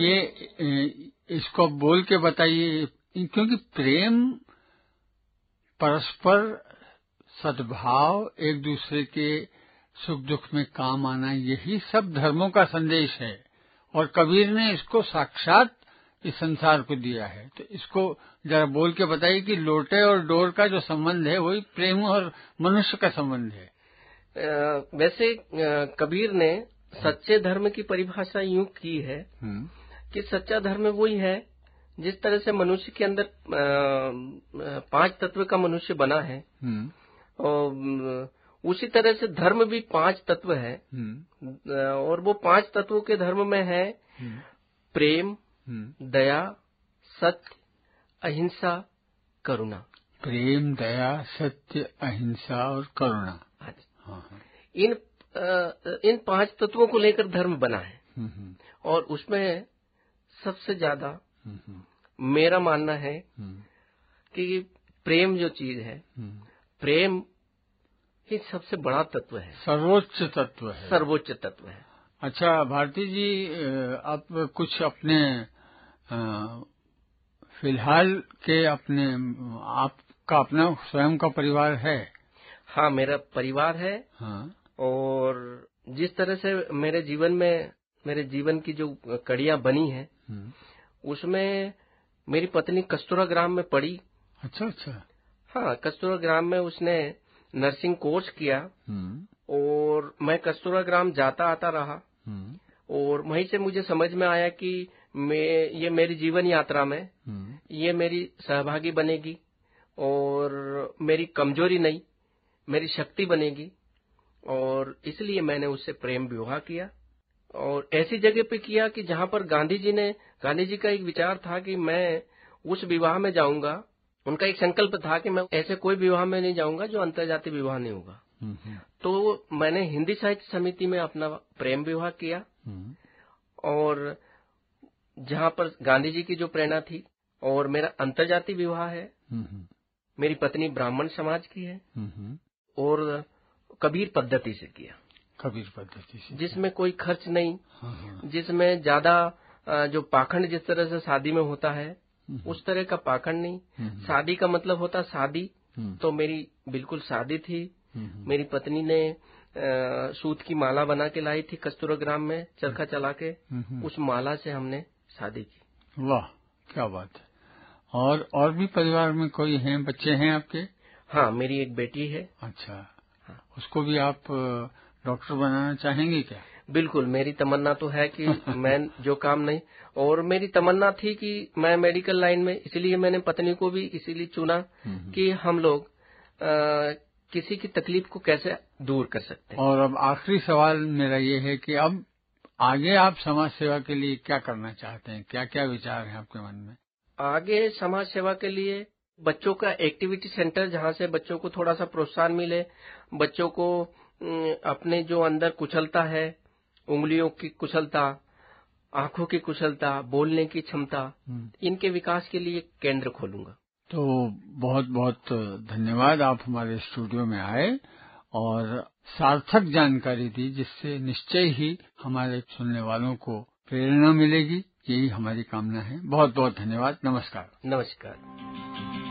ये इसको बोल के बताइए, क्योंकि प्रेम, परस्पर सद्भाव, एक दूसरे के सुख दुख में काम आना, यही सब धर्मों का संदेश है। और कबीर ने इसको साक्षात इस संसार को दिया है। तो इसको जरा बोल के बताइए कि लोटे और डोर का जो संबंध है वही प्रेम और मनुष्य का संबंध है। वैसे कबीर ने सच्चे धर्म की परिभाषा यूं की है कि सच्चा धर्म वही है जिस तरह से मनुष्य के अंदर 5 तत्व का मनुष्य बना है, और उसी तरह से धर्म भी 5 तत्व है। और वो 5 तत्वों के धर्म में है प्रेम, दया, सत्य, अहिंसा, करुणा। प्रेम, दया, सत्य, अहिंसा और करुणा। इन 5 तत्वों को लेकर धर्म बना है। और उसमें सबसे ज्यादा मेरा मानना है कि प्रेम जो चीज है, प्रेम ही सबसे बड़ा तत्व है, सर्वोच्च तत्व है। सर्वोच्च तत्व है। अच्छा भारती जी, आप कुछ अपने फिलहाल के आपका अपना स्वयं का परिवार है? हाँ, मेरा परिवार है। हाँ। और जिस तरह से मेरे जीवन की जो कड़ियां बनी है, उसमें मेरी पत्नी कस्तूरा ग्राम में पढ़ी। अच्छा। हाँ, कस्तूरा ग्राम में उसने नर्सिंग कोर्स किया। और मैं कस्तूरा ग्राम जाता आता रहा। और वहीं से मुझे समझ में आया कि ये मेरी जीवन यात्रा में ये मेरी सहभागी बनेगी और मेरी कमजोरी नहीं, मेरी शक्ति बनेगी। और इसलिए मैंने उससे प्रेम विवाह किया। और ऐसी जगह पे किया कि जहां पर गांधी जी का एक विचार था कि मैं उस विवाह में जाऊंगा। उनका एक संकल्प था कि मैं ऐसे कोई विवाह में नहीं जाऊंगा जो अंतर्जातीय विवाह नहीं होगा। तो मैंने हिंदी साहित्य समिति में अपना प्रेम विवाह किया। और जहां पर गांधी जी की जो प्रेरणा थी, और मेरा अंतर्जातीय विवाह है। मेरी पत्नी ब्राह्मण समाज की है और कबीर पद्धति से किया। कबीर पद्धति से, जिसमें कोई खर्च नहीं, जिसमें ज्यादा जो पाखंड जिस तरह से शादी में होता है उस तरह का पाखंड नहीं। शादी का मतलब होता शादी, तो मेरी बिल्कुल शादी थी। मेरी पत्नी ने सूत की माला बना के लाई थी कस्तूरा ग्राम में, चरखा चला के। उस माला से हमने शादी की। वाह, क्या बात है। और भी परिवार में कोई हैं, बच्चे हैं आपके? हाँ, मेरी एक बेटी है। अच्छा। हाँ। उसको भी आप डॉक्टर बनाना चाहेंगे क्या? बिल्कुल, मेरी तमन्ना तो है कि मैं जो काम नहीं, और मेरी तमन्ना थी कि मैं मेडिकल लाइन में, इसलिए मैंने पत्नी को भी इसीलिए चुना कि हम लोग किसी की तकलीफ को कैसे दूर कर सकते हैं। और अब आखिरी सवाल मेरा ये है कि अब आगे आप समाज सेवा के लिए क्या करना चाहते हैं? क्या क्या विचार हैं आपके मन में? आगे समाज सेवा के लिए बच्चों का एक्टिविटी सेंटर, जहां से बच्चों को थोड़ा सा प्रोत्साहन मिले, बच्चों को अपने जो अंदर कुशलता है, उंगलियों की कुशलता, आंखों की कुशलता, बोलने की क्षमता, इनके विकास के लिए केंद्र खोलूंगा। तो बहुत बहुत धन्यवाद, आप हमारे स्टूडियो में आए और सार्थक जानकारी दी, जिससे निश्चय ही हमारे सुनने वालों को प्रेरणा मिलेगी। यही हमारी कामना है। बहुत बहुत धन्यवाद। नमस्कार। नमस्कार।